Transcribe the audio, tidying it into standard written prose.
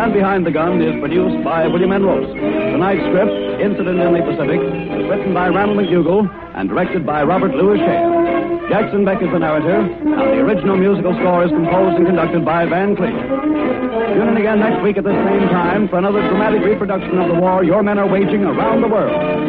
Man Behind the Gun is produced by William N. Roast. Tonight's script, Incident in the Pacific, is written by Randall McDougall and directed by Robert Louis Shea. Jackson Beck is the narrator, and the original musical score is composed and conducted by Van Cleef. Tune in again next week at the same time for another dramatic reproduction of the war your men are waging around the world.